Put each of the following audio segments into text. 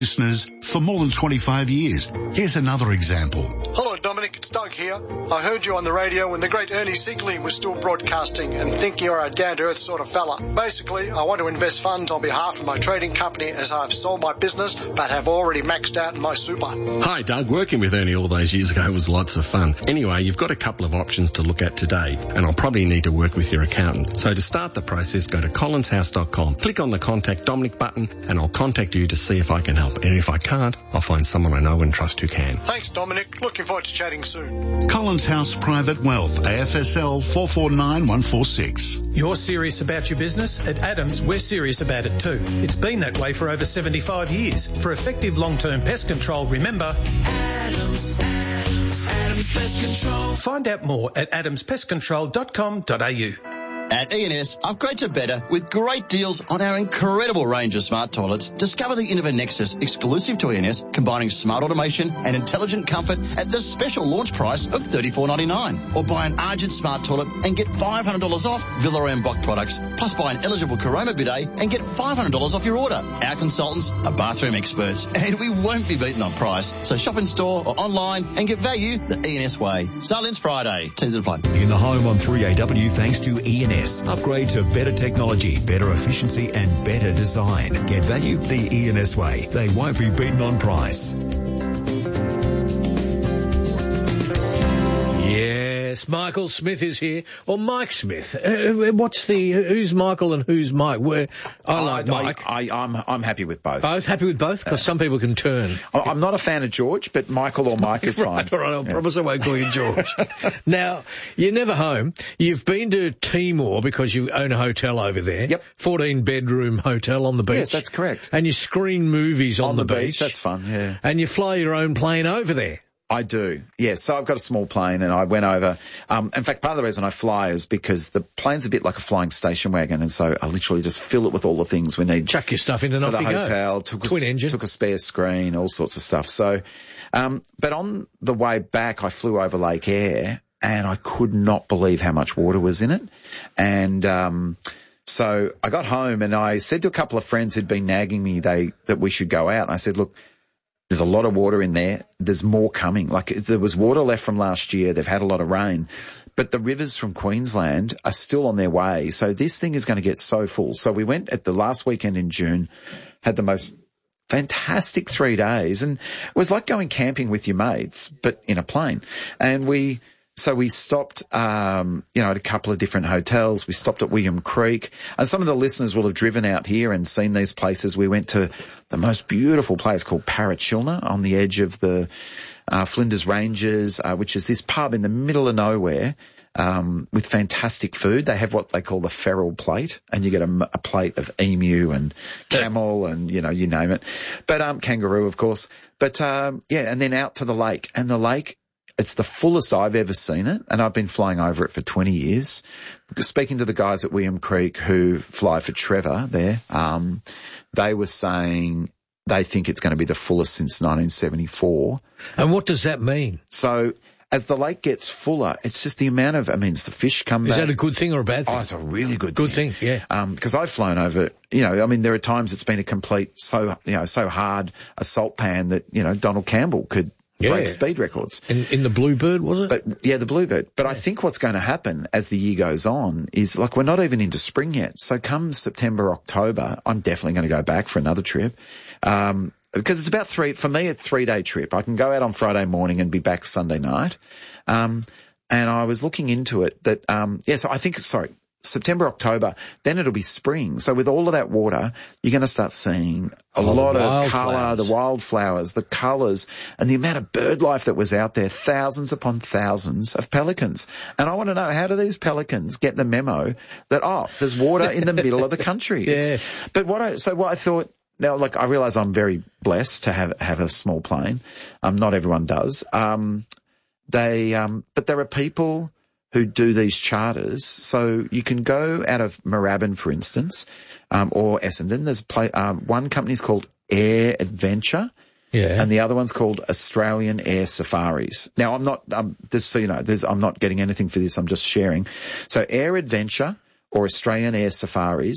listeners for more than 25 years. Here's another example. Hello, Dominic. It's Doug here. I heard you on the radio when the great Ernie Siegling was still broadcasting and think you're a down-to-earth sort of fella. Basically, I want to invest funds on behalf of my trading company as I've sold my business but have already maxed out my super. Hi, Doug. Working with Ernie all those years ago was lots of fun. Anyway, you've got a couple of options to look at today, and I'll probably need to work with your accountant. So to start the process, go to collinshouse.com, click on the Contact Dominic button, and I'll contact you to see if I can help. And if I can't, I'll find someone I know and trust who can. Thanks, Dominic. Looking forward to chatting soon. Collins House Private Wealth, AFSL 449146. You're serious about your business? At Adams, we're serious about it too. It's been that way for over 75 years. For effective long-term pest control, remember Adams Pest Control. Find out more at adamspestcontrol.com.au. At E&S, upgrade to better with great deals on our incredible range of smart toilets. Discover the Innova Nexus, exclusive to E&S, combining smart automation and intelligent comfort at the special launch price of $34.99. Or buy an Argent smart toilet and get $500 off Villa and Bock products. Plus buy an eligible Caroma bidet and get $500 off your order. Our consultants are bathroom experts and we won't be beaten on price. So shop in store or online and get value the E&S way. Start ends Friday. Terms apply. In the home on 3AW thanks to E&S. Upgrade to better technology, better efficiency and better design. Get value the E&S way. They won't be beaten on price. Yes, Michael Smith is here, or Mike Smith. Who's Michael and who's Mike? I like Mike. I'm happy with both. Both happy with both? Because some people can turn. I'm not a fan of George, but Michael or Mike is fine. All right, I promise I won't call you George. Now, you're never home. You've been to Timor because you own a hotel over there. Yep. 14-bedroom hotel on the beach. Yes, that's correct. And you screen movies on the beach. That's fun, yeah. And you fly your own plane over there. I do, yes. So I've got a small plane and I went over. In fact, part of the reason I fly is because the plane's a bit like a flying station wagon, and so I literally just fill it with all the things we need. Chuck your stuff in and off you go. For the hotel, Twin engine. Took a spare screen, all sorts of stuff. So, but on the way back, I flew over Lake Eyre and I could not believe how much water was in it. And, so I got home and I said to a couple of friends who'd been nagging me that we should go out. And I said, look, there's a lot of water in there. There's more coming. Like there was water left from last year. They've had a lot of rain, but the rivers from Queensland are still on their way. So this thing is going to get so full. So we went at the last weekend in June, had the most fantastic 3 days, and it was like going camping with your mates, but in a plane. And we stopped, at a couple of different hotels. We stopped at William Creek, and some of the listeners will have driven out here and seen these places. We went to the most beautiful place called Parachilna on the edge of the Flinders Ranges, which is this pub in the middle of nowhere, with fantastic food. They have what they call the feral plate, and you get a plate of emu and camel and, you name it. But, kangaroo, of course. But, and then out to the lake, and the lake, it's the fullest I've ever seen it, and I've been flying over it for 20 years. Speaking to the guys at William Creek who fly for Trevor there, they were saying they think it's going to be the fullest since 1974. And what does that mean? So as the lake gets fuller, it's just the amount of, it's the fish come back. Is that a good thing or a bad thing? Oh, it's a really good thing, yeah. Because I've flown over, there are times it's been a complete, so hard a salt pan that, Donald Campbell could break speed records. In the Bluebird, was it? But, the Bluebird. But I think what's going to happen as the year goes on is, we're not even into spring yet. So come September, October, I'm definitely going to go back for another trip. Because it's about for me, it's a 3-day trip. I can go out on Friday morning and be back Sunday night. And I was looking into it that, so I think, September, October, then it'll be spring. So with all of that water, you're going to start seeing a lot of colour, the wildflowers, the colours, and the amount of bird life that was out there, thousands upon thousands of pelicans. And I want to know, how do these pelicans get the memo that, there's water in the middle of the country? Yeah. But what I thought, now, I realise I'm very blessed to have a small plane. Not everyone does. But there are people who do these charters. So you can go out of Moorabbin, for instance, or Essendon. There's one company's called Air Adventure. Yeah. And the other one's called Australian Air Safaris. Now, I'm not, just so you know, I'm not getting anything for this. I'm just sharing. So Air Adventure or Australian Air Safaris,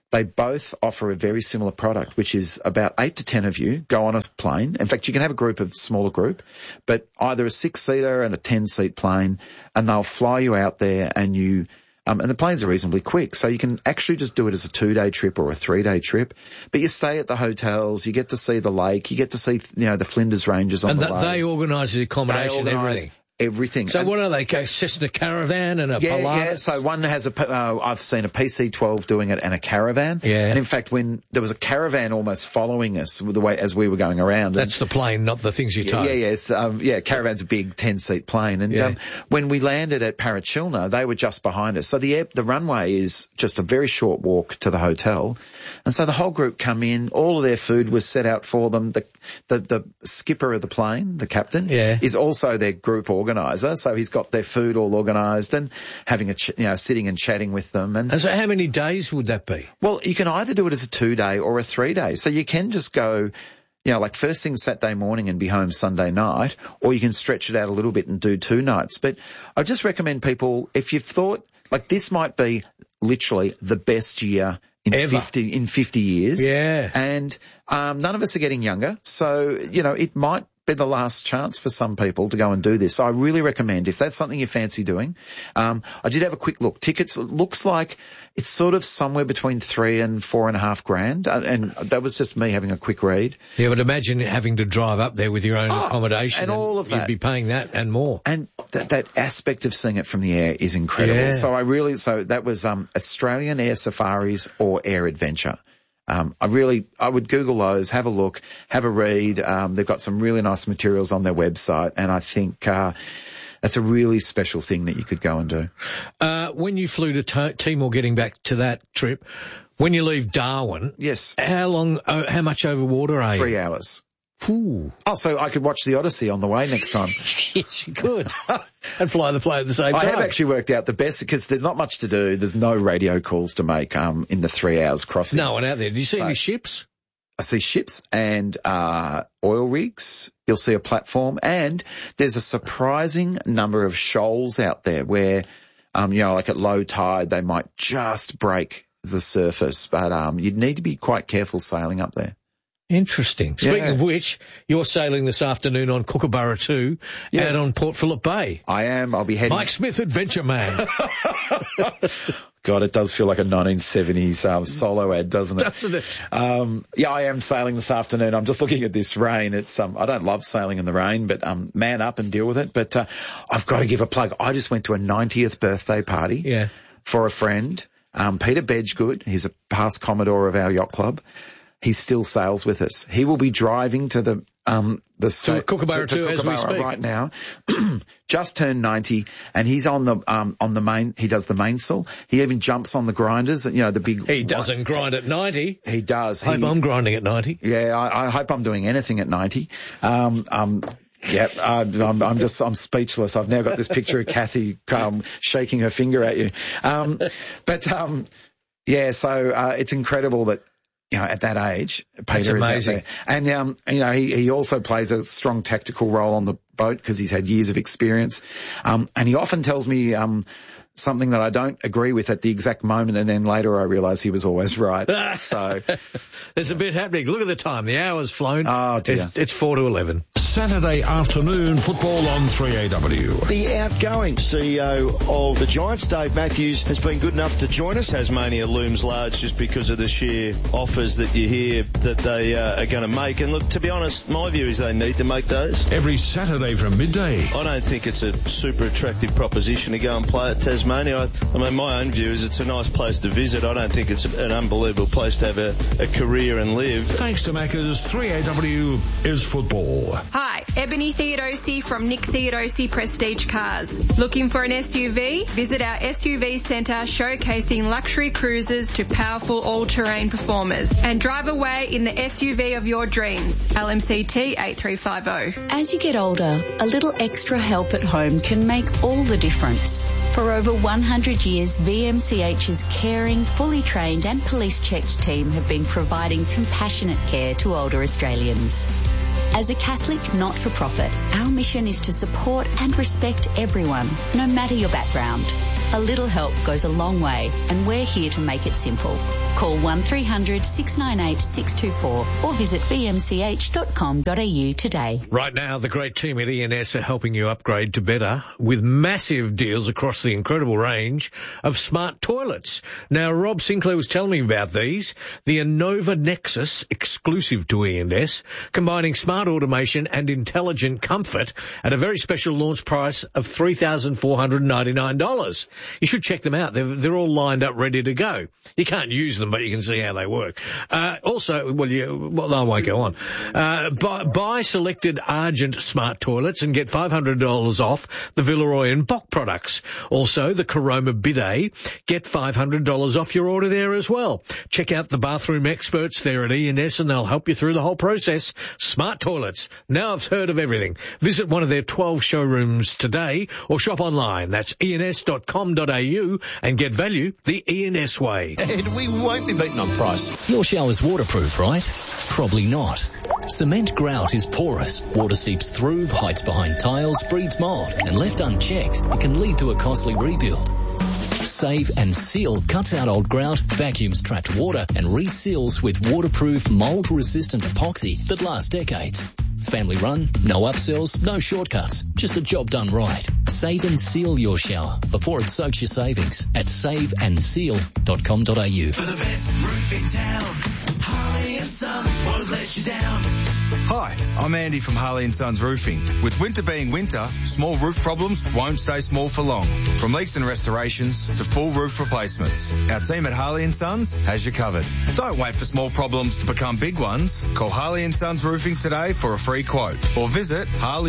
They both offer a very similar product, which is about 8 to 10 of you go on a plane. In fact, you can have a smaller group, but either a 6-seater and a 10-seat plane, and they'll fly you out there and and the planes are reasonably quick, so you can actually just do it as a 2-day trip or a 3-day trip. But you stay at the hotels, you get to see the lake, you get to see, the Flinders Ranges on the lake. And they organise the accommodation and everything. Everything. So what are they? Cessna Caravan and a Pilatus? Yeah. So one has I've seen a PC-12 doing it and a Caravan. Yeah. And in fact, when there was a Caravan almost following us as we were going around. That's the plane, not the things you tow. Yeah. Caravan's a big 10-seat plane. And when we landed at Parachilna, they were just behind us. So the runway is just a very short walk to the hotel. And so the whole group come in. All of their food was set out for them. The skipper of the plane, the captain, is also their group organizer, so he's got their food all organised and having sitting and chatting with them. And so how many days would that be? Well, you can either do it as a 2-day or a 3-day. So you can just go, like first thing Saturday morning and be home Sunday night, or you can stretch it out a little bit and do 2 nights. But I just recommend people, if you've thought, like this might be literally the best year in 50 years. Yeah. And none of us are getting younger, so, it might be the last chance for some people to go and do this. So I really recommend, if that's something you fancy doing. I did have a quick look. Tickets, it looks like it's sort of somewhere between $3,000 and $4,500, and that was just me having a quick read. Yeah, but imagine having to drive up there with your own accommodation and all of that. You'd be paying that and more. And that aspect of seeing it from the air is incredible. Yeah. So that was Australian Air Safaris or Air Adventure. I would Google those, have a look, have a read. They've got some really nice materials on their website, and I think that's a really special thing that you could go and do. When you flew to Timor, getting back to that trip, when you leave Darwin, yes, how much over water are you? 3 hours. Ooh. Oh, so I could watch the Odyssey on the way next time. Yes, you could. And fly the plane at the same time. I have actually worked out the best, because there's not much to do. There's no radio calls to make in the 3 hours crossing. No one out there. Did you see any ships? I see ships and oil rigs. You'll see a platform, and there's a surprising number of shoals out there where, like at low tide, they might just break the surface. But you'd need to be quite careful sailing up there. Interesting. Speaking of which, you're sailing this afternoon on Kookaburra 2 out on Port Phillip Bay. I am. I'll be heading... Mike Smith, Adventure Man. God, it does feel like a 1970s solo ad, doesn't it? Doesn't it? I am sailing this afternoon. I'm just looking at this rain. It's I don't love sailing in the rain, but man up and deal with it. But I've got to give a plug. I just went to a 90th birthday party for a friend, Peter Bedgegood. He's a past Commodore of our yacht club. He still sails with us. He will be driving to the Kookaburra 2 as we speak right now. Just turned 90, and he's on the main. He does the mainsail. He even jumps on the grinders. The big. He doesn't grind at 90. He does. Hope I'm grinding at 90. Yeah, I hope I'm doing anything at 90. I'm speechless. I've now got this picture of Kathy shaking her finger at you. So it's incredible that. At that age, Peter is out there. And, he also plays a strong tactical role on the boat because he's had years of experience. And he often tells me, something that I don't agree with at the exact moment, and then later I realise he was always right. So there's a bit happening. Look at the time. The hour's flown. Oh, dear. It's 4 to 11. Saturday afternoon football on 3AW. The outgoing CEO of the Giants, Dave Matthews, has been good enough to join us. Tasmania looms large just because of the sheer offers that you hear that they are going to make. And look, to be honest, my view is they need to make those. Every Saturday from midday. I don't think it's a super attractive proposition to go and play at Tasmania. I mean, my own view is it's a nice place to visit. I don't think it's an unbelievable place to have a career and live. Thanks to Macca's, 3AW is football. Hi, Ebony Theodosi from Nick Theodosi Prestige Cars. Looking for an SUV? Visit our SUV centre showcasing luxury cruisers to powerful all-terrain performers and drive away in the SUV of your dreams. LMCT 8350. As you get older, a little extra help at home can make all the difference. For over 100 years, VMCH's caring, fully trained and police-checked team have been providing compassionate care to older Australians. As a Catholic not-for-profit, our mission is to support and respect everyone, no matter your background. A little help goes a long way, and we're here to make it simple. Call 1300 698 624 or visit bmch.com.au today. Right now, the great team at ENS are helping you upgrade to better with massive deals across the incredible range of smart toilets. Now, Rob Sinclair was telling me about these. The Innova Nexus, exclusive to ENS, combining smart automation and intelligent comfort at a very special launch price of $3,499. You should check them out. They're all lined up, ready to go. You can't use them, but you can see how they work. I won't go on. Buy selected Argent smart toilets and get $500 off the Villeroy and Bock products. Also, the Caroma Bidet, get $500 off your order there as well. Check out the bathroom experts there at ENS and they'll help you through the whole process. Smart toilets. Now I've heard of everything. Visit one of their 12 showrooms today or shop online. That's ens.com.au and get value the ENS way. And we won't be beaten on price. Your shower's waterproof, right? Probably not. Cement grout is porous. Water seeps through, hides behind tiles, breeds mold, and left unchecked, it can lead to a costly rebuild. Save and Seal cuts out old grout, vacuums trapped water, and reseals with waterproof, mold-resistant epoxy that lasts decades. Family run, no upsells, no shortcuts, just a job done right. Save and seal your shower before it soaks your savings at saveandseal.com.au. For the best roof in town, Harley & Sons won't let you down. Hi, I'm Andy from Harley & Sons Roofing. With winter being winter, small roof problems won't stay small for long. From leaks and restorations to full roof replacements, our team at Harley & Sons has you covered. Don't wait for small problems to become big ones. Call Harley & Sons Roofing today for a free quote or visit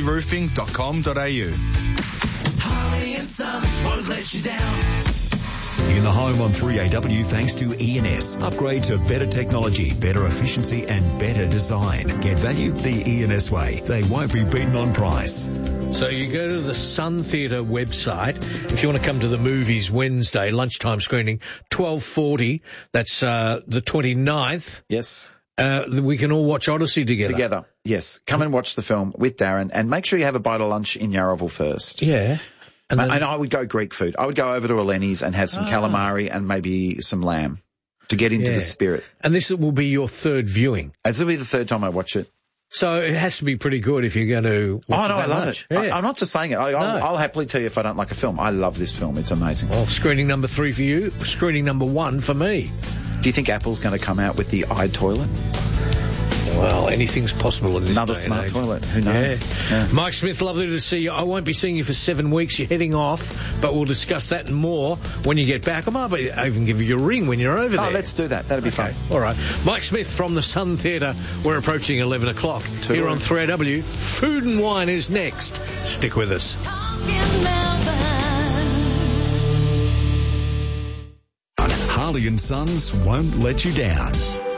harleyroofing.com.au. Harley & Sons won't let you down. In the home on 3AW thanks to ENS. Upgrade to better technology, better efficiency and better design. Get value the ENS way. They won't be beaten on price. So you go to the Sun Theatre website. If you want to come to the movies Wednesday, lunchtime screening, 12:40. That's the 29th. Yes. We can all watch Odyssey together. Yes. Come and watch the film with Darren and make sure you have a bite of lunch in Yarraville first. Yeah. And I would go Greek food. I would go over to Eleni's and have some calamari and maybe some lamb to get into the spirit. And this will be your third viewing. This will be the third time I watch it. So it has to be pretty good if you're going to watch I love it. Yeah. I'm not just saying it. I'll happily tell you if I don't like a film. I love this film. It's amazing. Well, screening number 3 for you, screening number 1 for me. Do you think Apple's going to come out with the iToilet? Well, anything's possible in this Another day smart and age. toilet. Who knows? Yeah. Mike Smith, lovely to see you. I won't be seeing you for 7 weeks. You're heading off, but we'll discuss that and more when you get back. I might even give you a ring when you're over there. Oh, let's do that. That'd be fun. All right. Mike Smith from the Sun Theatre. We're approaching 11 o'clock. Here on 3AW. Food and Wine is next. Stick with us. Harley & Sons won't let you down.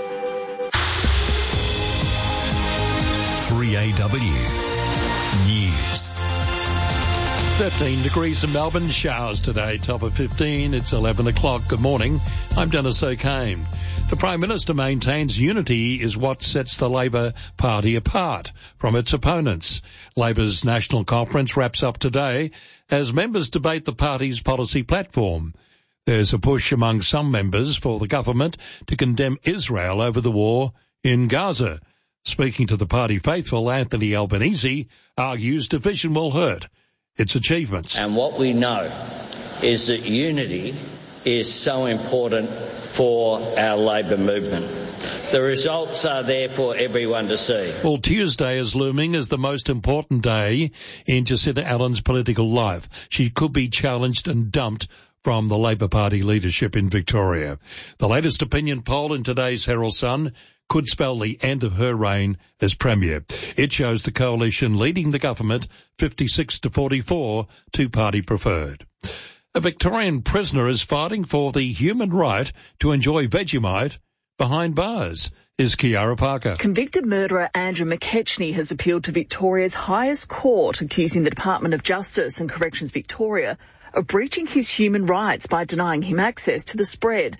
3AW News. 13 degrees in Melbourne, showers today, top of 15. It's 11 o'clock. Good morning. I'm Dennis O'Kane. The Prime Minister maintains unity is what sets the Labor Party apart from its opponents. Labor's National Conference wraps up today as members debate the party's policy platform. There's a push among some members for the government to condemn Israel over the war in Gaza. Speaking to the party faithful, Anthony Albanese argues division will hurt its achievements. And what we know is that unity is so important for our Labor movement. The results are there for everyone to see. Well, Tuesday is looming as the most important day in Jacinta Allen's political life. She could be challenged and dumped from the Labor Party leadership in Victoria. The latest opinion poll in today's Herald Sun could spell the end of her reign as Premier. It shows the coalition leading the government 56-44, two-party preferred. A Victorian prisoner is fighting for the human right to enjoy Vegemite behind bars. Is Kiara Parker. Convicted murderer Andrew McKechnie has appealed to Victoria's highest court, accusing the Department of Justice and Corrections Victoria of breaching his human rights by denying him access to the spread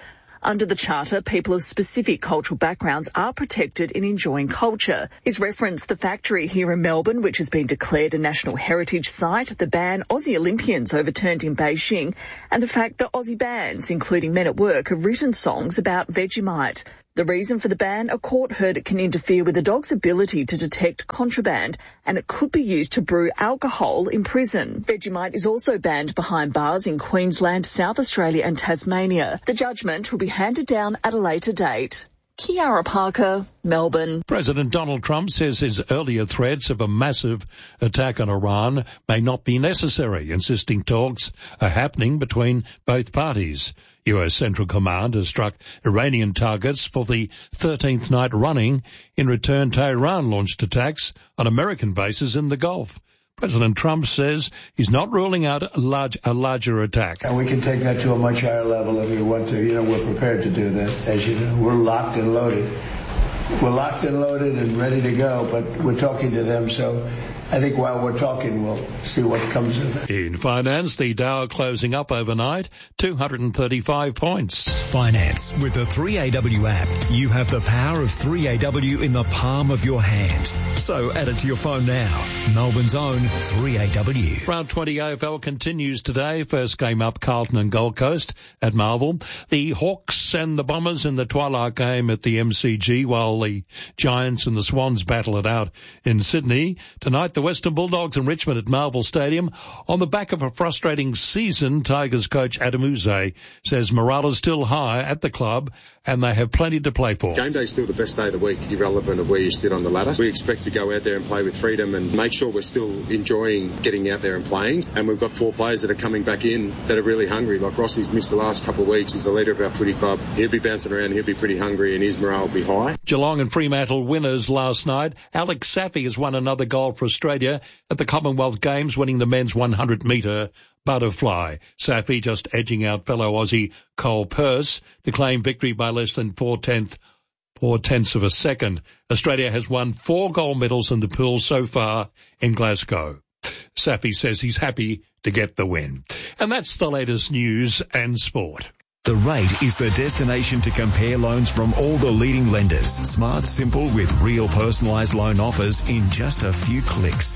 Under the Charter, people of specific cultural backgrounds are protected in enjoying culture. He's referenced the factory here in Melbourne, which has been declared a National Heritage Site, the ban Aussie Olympians overturned in Beijing, and the fact that Aussie bands, including Men at Work, have written songs about Vegemite. The reason for the ban, a court heard it can interfere with a dog's ability to detect contraband, and it could be used to brew alcohol in prison. Vegemite is also banned behind bars in Queensland, South Australia and Tasmania. The judgment will be handed down at a later date. Kiara Parker, Melbourne. President Donald Trump says his earlier threats of a massive attack on Iran may not be necessary, insisting talks are happening between both parties. US Central Command has struck Iranian targets for the 13th night running. In return, Tehran launched attacks on American bases in the Gulf. President Trump says he's not ruling out a larger attack. And we can take that to a much higher level if we want to. You know, we're prepared to do that. As you know, we're locked and loaded. We're locked and loaded and ready to go, but we're talking to them, so I think while we're talking, we'll see what comes of it. In finance, the Dow closing up overnight, 235 points. Finance. With the 3AW app, you have the power of 3AW in the palm of your hand. So add it to your phone now. Melbourne's own 3AW. Round 20 AFL continues today. First game up, Carlton and Gold Coast at Marvel. The Hawks and the Bombers in the twilight game at the MCG, while the Giants and the Swans battle it out in Sydney. Tonight, the Western Bulldogs and Richmond at Marvel Stadium. On the back of a frustrating season, Tigers coach Adam Uze says morale is still high at the club and they have plenty to play for. Game day is still the best day of the week, irrelevant of where you sit on the ladder. We expect to go out there and play with freedom and make sure we're still enjoying getting out there and playing. And we've got 4 players that are coming back in that are really hungry. Like Rossi's missed the last couple of weeks. He's the leader of our footy club. He'll be bouncing around. He'll be pretty hungry and his morale will be high. Geelong and Fremantle winners last night. Alex Saffy has won another gold for Australia at the Commonwealth Games, winning the men's 100-metre butterfly. Saffy just edging out fellow Aussie Cole Purse to claim victory by less than 4/10 of a second. Australia has won 4 gold medals in the pool so far in Glasgow. Saffy says he's happy to get the win. And that's the latest news and sport. The Rate is the destination to compare loans from all the leading lenders. Smart, simple, with real personalised loan offers in just a few clicks.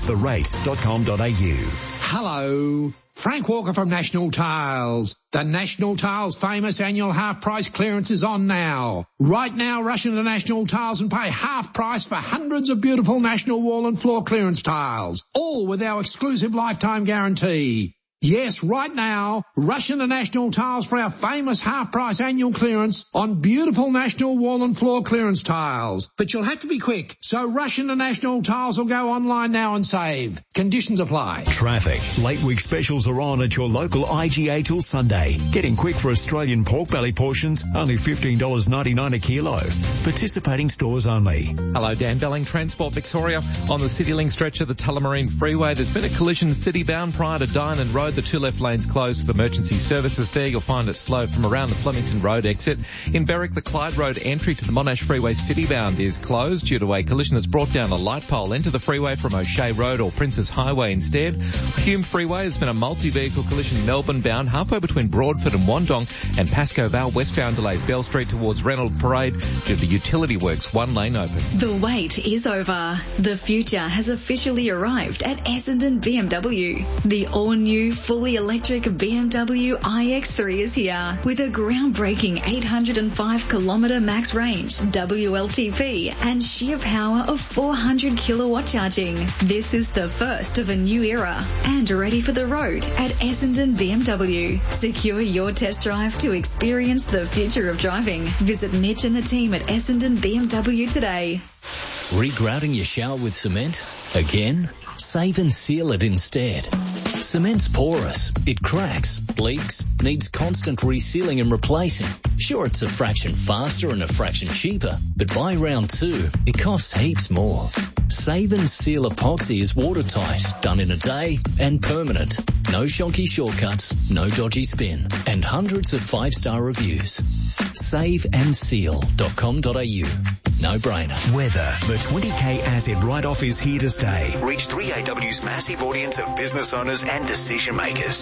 therate.com.au. Hello. Frank Walker from National Tiles. The National Tiles famous annual half price clearance is on now. Right now, rush into National Tiles and pay half price for hundreds of beautiful National wall and floor clearance tiles, all with our exclusive lifetime guarantee. Yes, right now, rush into National Tiles for our famous half-price annual clearance on beautiful National wall and floor clearance tiles. But you'll have to be quick, so rush into National Tiles or go online now and save. Conditions apply. Traffic. Late week specials are on at your local IGA till Sunday. Getting quick for Australian pork belly portions, only $15.99 a kilo. Participating stores only. Hello, Dan Belling, Transport Victoria. On the CityLink stretch of the Tullamarine Freeway, there's been a collision city-bound prior to Dinan Road. The 2 left lanes closed for emergency services there. You'll find it slow from around the Flemington Road exit. In Berwick, the Clyde Road entry to the Monash Freeway city-bound is closed due to a collision that's brought down a light pole. Enter the freeway from O'Shea Road or Princess Highway instead. Hume Freeway, there's been a multi-vehicle collision Melbourne-bound halfway between Broadford and Wandong, and Pascoe Vale westbound delays Bell Street towards Reynolds Parade due to the utility works, 1 lane open. The wait is over. The future has officially arrived at Essendon BMW. The all-new fully electric BMW iX3 is here with a groundbreaking 805-kilometre max range, WLTP, and sheer power of 400 kilowatt charging. This is the first of a new era and ready for the road at Essendon BMW. Secure your test drive to experience the future of driving. Visit Mitch and the team at Essendon BMW today. Regrouting your shower with cement? Again? Save and seal it instead. Cement's porous. It cracks, leaks, needs constant resealing and replacing. Sure, it's a fraction faster and a fraction cheaper, but by round 2, it costs heaps more. Save and Seal epoxy is watertight, done in a day, and permanent. No shonky shortcuts, no dodgy spin, and hundreds of 5-star reviews. Saveandseal.com.au. no-brainer. Weather. The 20K asset write-off is here to stay. Reach 3AW's massive audience of business owners and decision makers.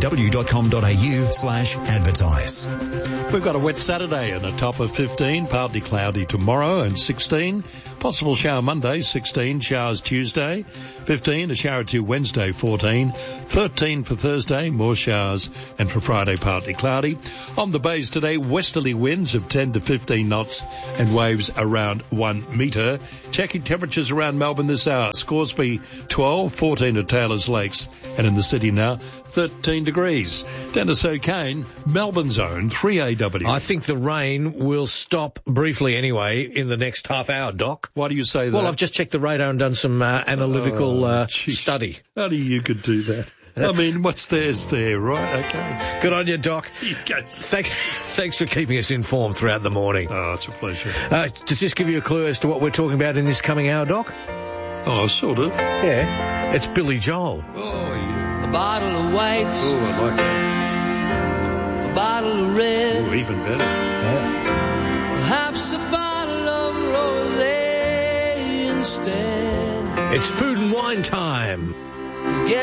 3aw.com.au/advertise. We've got a wet Saturday and a top of 15, partly cloudy tomorrow and 16. Possible shower Monday, 16. Showers Tuesday, 15. A shower or two Wednesday, 14. 13 for Thursday, more showers. And for Friday, partly cloudy. On the bays today, westerly winds of 10 to 15 knots and waves around 1 metre. Checking temperatures around Melbourne this hour. Scoresby 12, 14 at Taylor's Lakes. And in the city now, 13 degrees. Dennis O'Kane, Melbourne's own 3AW. I think the rain will stop briefly anyway in the next half hour, Doc. Why do you say that? Well, I've just checked the radar and done some analytical study. How do you could do that? I mean, what's there's there, right? Okay. Good on you, Doc. Thanks for keeping us informed throughout the morning. Oh, it's a pleasure. Does this give you a clue as to what we're talking about in this coming hour, Doc? Oh, sort of. Yeah. It's Billy Joel. Oh, yeah. A bottle of white. Oh, I like that. A bottle of red. Oh, even better. Yeah. Perhaps a bottle of rosé instead. It's food and wine time. Get